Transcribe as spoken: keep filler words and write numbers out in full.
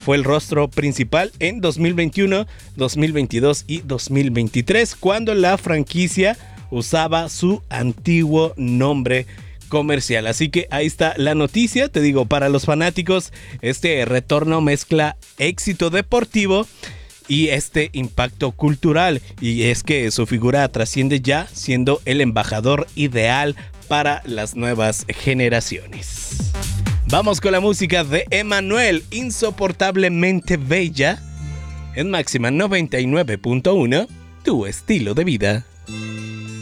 fue el rostro principal en dos mil veintiuno, dos mil veintidós y dos mil veintitrés, cuando la franquicia usaba su antiguo nombre comercial. Así que ahí está la noticia. Te digo, para los fanáticos, este retorno mezcla éxito deportivo y este impacto cultural, y es que su figura trasciende ya siendo el embajador ideal para las nuevas generaciones. Vamos con la música de Emmanuel, Insoportablemente Bella, en Máxima noventa y nueve punto uno, tu estilo de vida.